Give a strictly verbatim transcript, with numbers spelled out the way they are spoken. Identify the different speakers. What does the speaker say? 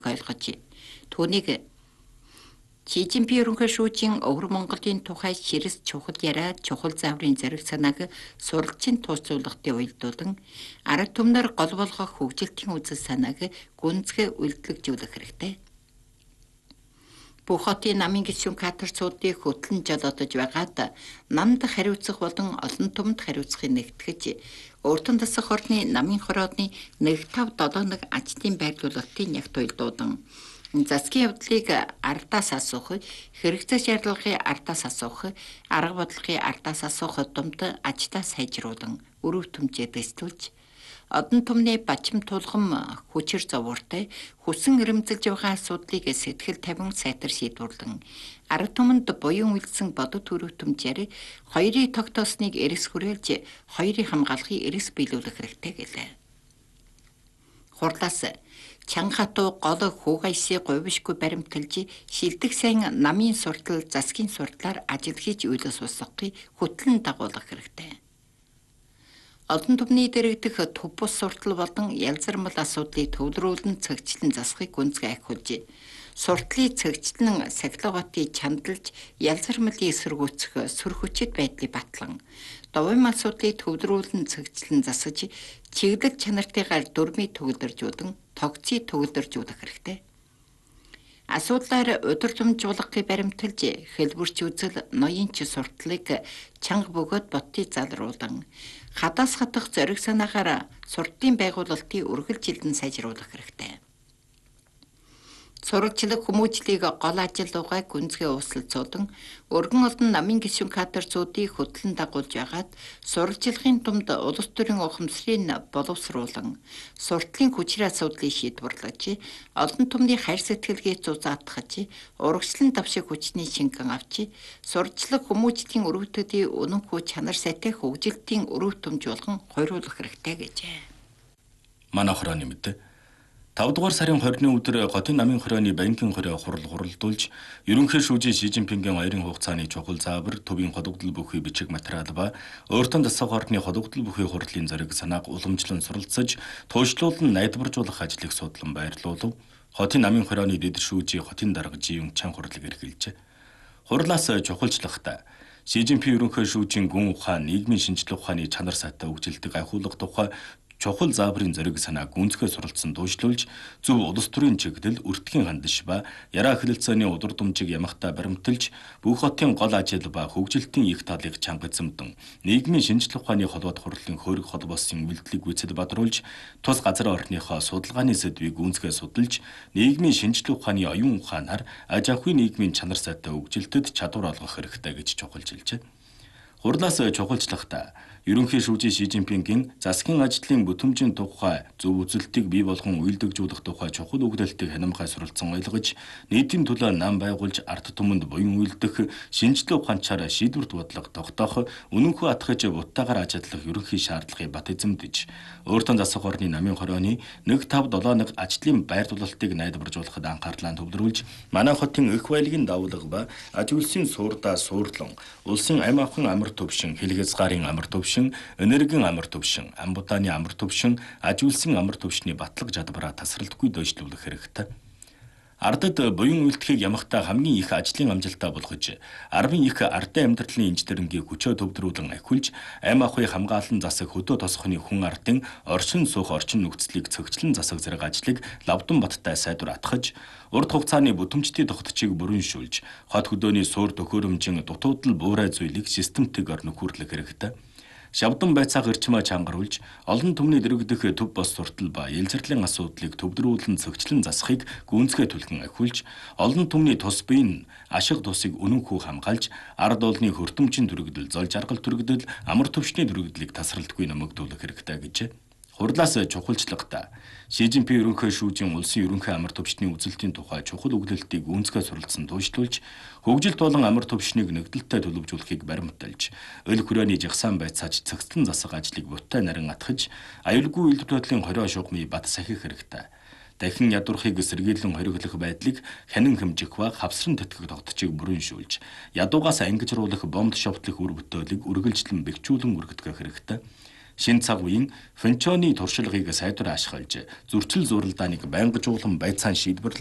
Speaker 1: ойлгож түүнийг Ши Жинпин ерөнхий шүүжийн Өвөр Монголын тухай ширэс чухал яриа чухал зааврын зэрэг санааг суралцын тусцуулгын уялдуулан арга түмнэр гол болгох хөгжилтийн үзэл санааг гүнзгий үйлдвэрлэжүүлэх хэрэгтэй. Бүх хотын намын гишүүн каторцуудыг хөтлөн жолоодож байгаад намд хариуцах болон олон түмэнд хариуцахыг нэгтгэж өөртөө дасах орны намын хороодны нэг тав долоо нэг ажлын байрлуулалтын нягт уялдуудан засгийн явдлыг ардаас асуух, хэрэгцээ шаардлагын ардаас асуух, арга бодлогын ардаас асуух удамд ажлаа сайжруулан өрөв төмжөө дэвсүүлж, одон түмний бачим тулгам хүчээр зовоортой хүсэн эрэмзэлж байгаа асуудлыг сэтгэл тавин сайтар шийдвэрлэн, арга түмэнд буян үйлсэн бодит өрөв төмжээр хоёрын тогтоосныг эрэс хүрээлж, хоёрын хамгаалахыг эрэс биелүүлэх хэрэгтэй гэлээ. Хурлаас Чангатуу гол хүүгайсыг говьшгүй баримталж шилдэг сайн намын суртал засгийн суртлаар ажил хийж үйлс усгахыг хөтлөн дагуулах хэрэгтэй. Олон түмний дэрэгдэх төв бус суртал болон ялзармал асуудлыг төвлөрүүлэн цэгцлэн засахыг гүнзгий ахиулж, суртлыг цэгцлэн сахилгоотыг чандалж ялзармалыг эсэргүүцэх сүр хүчит байдлыг батлан, довын асуудлыг төвлөрүүлэн цэгцлэн засаж, чиглэл чанартайгаар дурмыг төгөлдөржүүлэн тогтцыг төгөлдөржүүлэх хэрэгтэй. Асуудлаар удирдамжуулахыг баримталж, хэлбэрч үзэл ноёнч суртлыг чанга бөгөөд боттыг залруулан, хадаас хатах зориг санаагаар суртын байгуулалтыг үргэлжилдэн сайжруулах хэрэгтэй. Сурвалжлах хүмүүжлийг гол ажил руугаа гүнзгий ууслалцуулан өргөн олон намын гишүүн каторцуудыг хөтлөн дагуулж байгаад сурвалжлагын тумд улс төрийн ухамсарыг боловсруулан суртлын хүчрээ асуудлыг шийдвэрлэж олон түмний хайр сэтгэлгээ зузаатгаж урагшлан давшиг хүчний шингэн авч сурвалжлах хүмүүжлийн өрөвдөдийн өнөнхөө чанар сайтай хөгжилтийн өрөв төмж болгон хориулах хэрэгтэй гэжээ.
Speaker 2: Манай хорооны мэдээ тавд дугаар сарын хорины өдөр Хотын намын хорооны банкын хороо хурал хуралдуулж, ерөнхий шүүжийн Ши Жинпингийн хоёрын хугацааны чухал заавар, төвийн холбогдол бүхий бичиг материал ба өөртөө дасах орны холбогдол бүхий хурлын зориг санааг уламжлан суралцаж, туушруулан найдваржуулах ажлыг судлан байрлуулав. Хотын намын хорооны дэд шүүжийн Хотын дарга Жиюн Чан хурлыг эрхэлжээ. Хурлаас чухалчлахтаа Ши Жинпин ерөнхий шүүжийн гүн ухаан, нийгмийн шинжилгээ ухааны чанар сайтай хөгжилтийг ахиулах тухай чухал зааврын зориг санаа гүнзгий суралцсан дуушлуулж, зөв улс төрийн чиглэл, өртгийн хандиш ба яраа хэлэлцээний удирдамжийг ямагтай баримталж, бүх хотын гол ажил ба хөгжилтийн их талыг чангацамдан, нийгмийн шинжилгээ ухааны холбоот хурлын хөрөг холбоосын үйлдэлийг гүйцэд бадруулж, тус газар орныхоо судалгааны сэдвийг гүнзгий судалж, нийгмийн шинжилгээ ухааны оюун ухаанаар аж ахуйн нийгмийн чанар сайтай хөгжилтэд чадвар олгох хэрэгтэй гэж чухалчилжээ. Хурлаас чухалчлахдаа ерөнхий шүүжийн Ши Жинпингийн засгийн ажлын бүтэмжийн тухай зөв үзэлтийг бий болгон үйлдвэрлэж тухай чухал өгүүлэлтийг хянамгай суралцсан ойлгож, нийтийн төлөө нам байгуулж ард түмэнд буян үйлдэх, шинжилгээ ухаанчаар шийдвэрт бодлого тогтоох, үнэнхүү атгаж буттайгаар ажиллах ерөнхий шаардлагыг бат эзэмдэж, өөртөө засах орны намын хорооны нэг тав долоо нэг ажлын байрлуулалтыг найдваржуулахад анхаарлаа төвлөрүүлж, манай хотын эх баялагын давлага ба аж үйлсийн суурдаа суурлан, улсын амь авхан амар төвшин, хэлгэц гарын амар төвшин, энергийн амар төвшин, амбутааны амар төвшин, аж үйлсийн амар төвшний батлага жадбараа тасралтгүй дойжлуулах хэрэгтэй. Ардад буян үйлдэхийг ямагтай хамгийн их ажлын амжилтаа болгож, арван их ардын амьдралын инженерингийн хүчөө төвдрүүлэн ахиулж, амь ахуй хамгаалан засах хөдөө тосхны хүн ардын оршин суух орчин нөхцөлийг цогцлон засах зэрэг ажлыг лавдан баттай сайдвар атгаж, урт хугацааны бүтэмжтэй тогтцыг бүрэншүүлж, хот хөдөөний суур төхөөрөмжийн дутуудал буурай зүйлийг системтэйгээр нөхөрлөх хэрэгтэй. Шавдан байцаах эрчмээ чангаруулж, олон түмний дэрэгдэх төв бос суртал ба ялзарлын асуудлыг төвдрүүлэн цогцлон засахыг гүнзгий түлхэн ахиулж, олон түмний тус биеийн ашиг тусыг үнэнхүү хамгаалж, ард олны хөртөмжийн дөрөгдөл, зол жаргал дөрөгдөл, амар төвшний дөрөгдлийг тасралтгүй нэмэгдүүлэх хэрэгтэй гэжээ. Хурлаас чухалчлахдаа Ши Жинпин ерөнхий шүүжийн улсын ерөнхий амар төвшний үзэлтийн тухай чухал өгүүлэлтийг гүнзгий суралцсан дуушлуулж, хөгжилт болон амар төвшнийг нэгдэлтэй төлөвжүүлэхийг баримталж, өл хүрээний жагсаан байцааж цэгцлэн засах ажлыг буттай нарийн атгаж, аюулгүй үйлдвэрлэлийн хорио шугамыг бат сахих хэрэгтэй. Дахин ядуурхыг сэргийлэн хориглох байдлыг хянан хэмжих ба хавсран тэтгэх тогтцыг бүрэншүүлж, ядуугаас ангижруулах бомб шовтлох үр бүтээлийг үргэлжлэн бэхжүүлэн үргэлдгэх хэрэгтэй. Шинэ цаг үеийн фэнчоны туршлагыг сайдвар ашиглаж зөрчил зуралдааныг байнгажуулан байцаан шийдвэрлэж